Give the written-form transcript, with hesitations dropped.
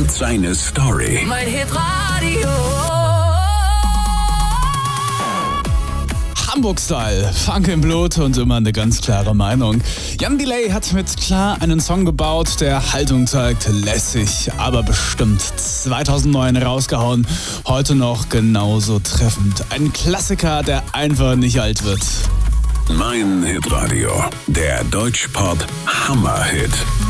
und seine Story. Mein Hitradio. Hamburg-Style, Funk im Blut und immer eine ganz klare Meinung. Jan Delay hat mit Klar einen Song gebaut, der Haltung zeigt, lässig, aber bestimmt. 2009 rausgehauen, heute noch genauso treffend. Ein Klassiker, der einfach nicht alt wird. Mein Hitradio, der Deutschpop Hammerhit.